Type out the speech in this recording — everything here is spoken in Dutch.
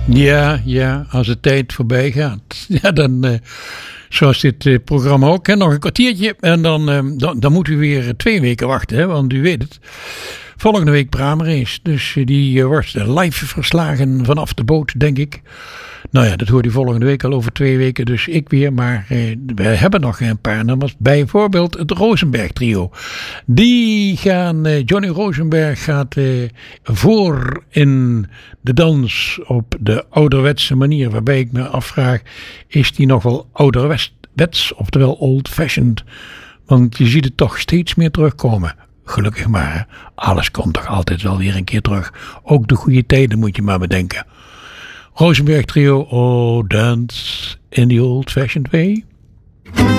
Ja, als de tijd voorbij gaat. Ja, dan, zoals dit programma ook, hè, nog een kwartiertje. En dan moet u weer 2 weken wachten, hè, want u weet het. Volgende week Braamrace. Dus die wordt live verslagen vanaf de boot, denk ik. Nou ja, dat hoort u volgende week al over 2 weken. Dus ik weer. Maar we hebben nog een paar nummers. Bijvoorbeeld het Rosenberg trio. Die gaan, Johnny Rosenberg gaat voor in de dans op de ouderwetse manier. Waarbij ik me afvraag, is die nog wel ouderwets, oftewel old-fashioned? Want je ziet het toch steeds meer terugkomen. Gelukkig maar, hè? Alles komt toch altijd wel weer een keer terug. Ook de goede tijden moet je maar bedenken. Rosenberg trio, oh, dance in the old-fashioned way.